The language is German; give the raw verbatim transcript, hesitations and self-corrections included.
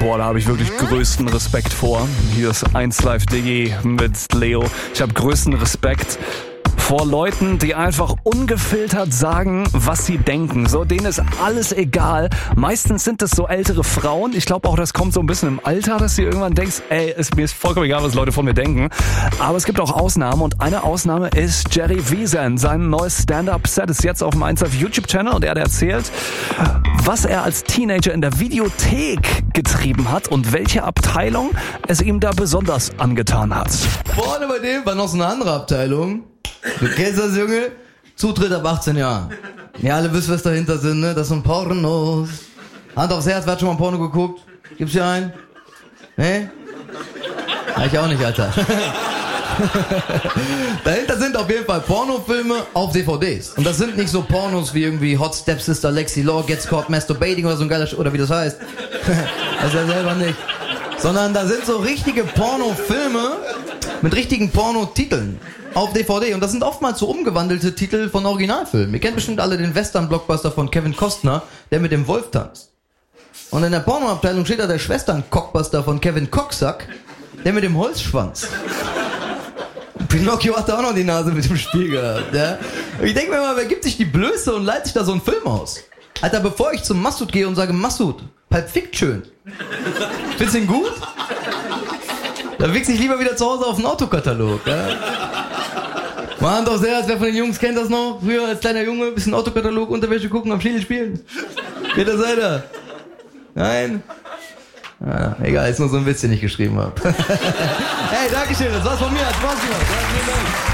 Boah, da habe ich wirklich größten Respekt vor. Hier ist eins Live Diggi mit Leo. Ich habe größten Respekt vor Leuten, die einfach ungefiltert sagen, was sie denken. So, denen ist alles egal. Meistens sind es so ältere Frauen. Ich glaube auch, das kommt so ein bisschen im Alter, dass du irgendwann denkst, ey, ist, mir ist vollkommen egal, was Leute von mir denken. Aber es gibt auch Ausnahmen und eine Ausnahme ist Jerry Wiesen. Sein neues Stand-Up-Set ist jetzt auf dem eins Live YouTube-Channel und er hat erzählt, was er als Teenager in der Videothek getrieben hat und welche Abteilung es ihm da besonders angetan hat. Vorne bei dem war noch so eine andere Abteilung. Du kennst das, Junge? Zutritt ab achtzehn Jahren. Ja, alle wissen, was dahinter sind, ne? Das sind Pornos. Hand aufs Herz, wer hat schon mal Porno geguckt? Gibt's hier einen? Ne? Ja, ich auch nicht, Alter. Dahinter sind auf jeden Fall Pornofilme auf D V Ds. Und das sind nicht so Pornos wie irgendwie Hot Stepsister, Lexi Law, Gets Caught Masturbating oder so ein geiler Sch- oder wie das heißt. Das ist ja selber nicht. Sondern da sind so richtige Pornofilme mit richtigen Pornotiteln auf D V D. Und das sind oftmals so umgewandelte Titel von Originalfilmen. Ihr kennt bestimmt alle den Western-Blockbuster von Kevin Costner, der mit dem Wolf tanzt. Und in der Pornoabteilung steht da der Schwestern-Cockbuster von Kevin Cocksack, der mit dem Holzschwanz. Pinocchio hatte auch noch die Nase mit dem Spiel gehabt. Ja? Und ich denke mir mal, wer gibt sich die Blöße und leitet sich da so einen Film aus? Alter, bevor ich zum Massoud gehe und sage, Massoud, Pulp Fiction, findest du ihn gut? Da wichse ich lieber wieder zu Hause auf den Autokatalog. Ja? Mal Hand aufs Herz, wer von den Jungs kennt das noch? Früher als kleiner Junge, bisschen Autokatalog, Unterwäsche gucken, am Schädel spielen. Wer da seid ihr? Nein? Ah, egal, ist nur so ein Witz, den ich geschrieben habe. Hey, Dankeschön, das war's von mir. Hat Spaß gemacht. Danke, vielen Dank.